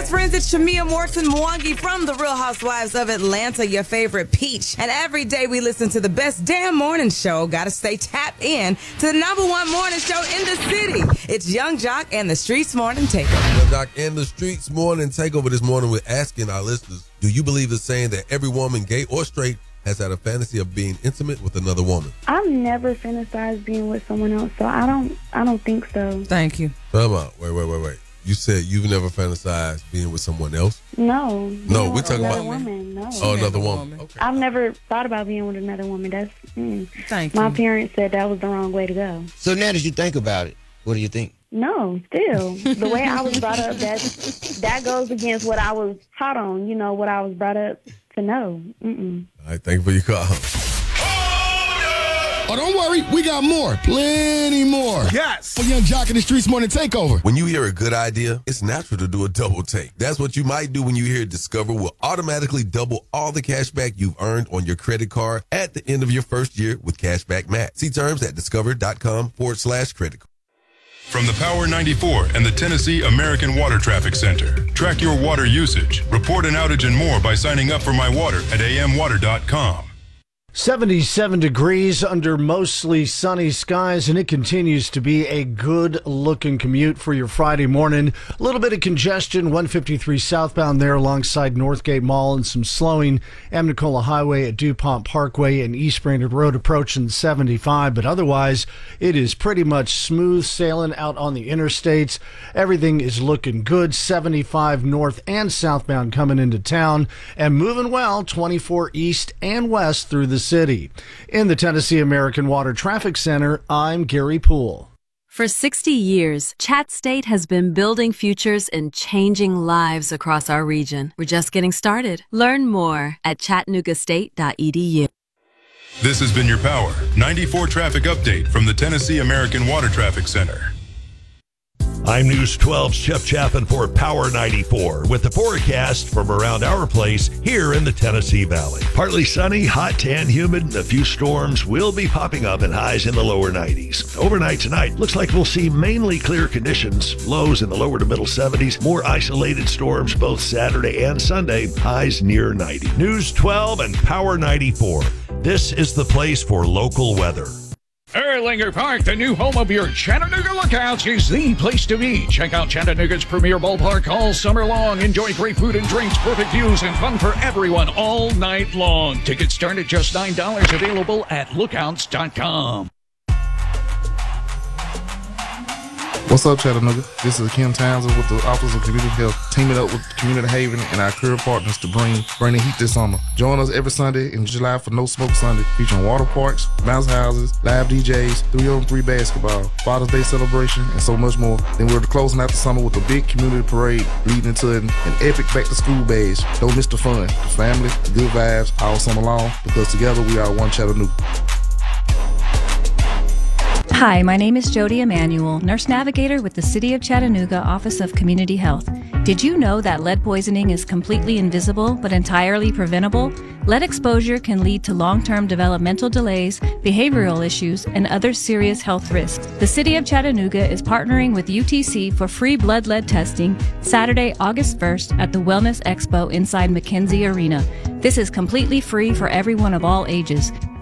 best friends? It's Shamia Morton Mwangi from The Real Housewives of Atlanta, your favorite peach. And every day we listen to the best damn morning show. Gotta stay tapped in to the number one morning show in the city. It's Young Jock and the Streets Morning Takeover. Young Jock and the Streets Morning Takeover. This morning we're asking our listeners, do you believe the saying that every woman, gay or straight, has had a fantasy of being intimate with another woman? I've never fantasized being with someone else, so I don't think so. Thank you. Come on. Wait. You said you've never fantasized being with someone else? No. No, we're talking about another woman. No. Oh, another woman. Okay. I've never thought about being with another woman. That's Thank you. My parents said that was the wrong way to go. So now that you think about it, what do you think? No, still. The way I was brought up, that goes against what I was taught on, what I was brought up to know. Mm-mm. All right, thank you for your call. Oh, don't worry. We got more. Plenty more. Yes. For Young Jock and the Streets Morning Takeover. When you hear a good idea, it's natural to do a double take. That's what you might do when you hear Discover will automatically double all the cash back you've earned on your credit card at the end of your first year with Cashback Max. See terms at discover.com/credit card. From the Power 94 and the Tennessee American Water Traffic Center. Track your water usage, report an outage and more by signing up for My Water at amwater.com. 77 degrees under mostly sunny skies, and it continues to be a good-looking commute for your Friday morning. A little bit of congestion, 153 southbound there alongside Northgate Mall, and some slowing Amnicola Highway at DuPont Parkway and East Brainerd Road approaching 75. But otherwise, it is pretty much smooth sailing out on the interstates. Everything is looking good. 75 north and southbound coming into town, and moving well, 24 east and west through the city. In the Tennessee American Water Traffic Center, I'm Gary Poole. For 60 years, Chat State has been building futures and changing lives across our region. We're just getting started. Learn more at chattanoogastate.edu. This has been your Power 94 traffic update from the Tennessee American Water Traffic Center. I'm News 12's Jeff Chapin for Power 94 with the forecast from around our place here in the Tennessee Valley. Partly sunny, hot and humid, and a few storms will be popping up and highs in the lower 90s. Overnight tonight, looks like we'll see mainly clear conditions, lows in the lower to middle 70s, more isolated storms both Saturday and Sunday, highs near 90. News 12 and Power 94. This is the place for local weather. Erlanger Park, the new home of your Chattanooga Lookouts, is the place to be. Check out Chattanooga's premier ballpark all summer long. Enjoy great food and drinks, perfect views, and fun for everyone all night long. Tickets start at just $9, available at lookouts.com. What's up, Chattanooga? This is Kim Townsend with the Office of Community Health, teaming up with Community Haven and our career partners to bring the heat this summer. Join us every Sunday in July for No Smoke Sunday, featuring water parks, bounce houses, live DJs, 3-on-3 basketball, Father's Day celebration, and so much more. Then we're closing out the summer with a big community parade leading into an epic back-to-school bash. Don't miss the fun, the family, the good vibes all summer long, because together we are one Chattanooga. Hi, my name is Jody Emanuel, nurse navigator with the City of Chattanooga Office of Community Health. Did you know that lead poisoning is completely invisible but entirely preventable? Lead exposure can lead to long-term developmental delays, behavioral issues, and other serious health risks. The City of Chattanooga is partnering with UTC for free blood lead testing Saturday, August 1st at the Wellness Expo inside McKenzie Arena. This is completely free for everyone of all ages.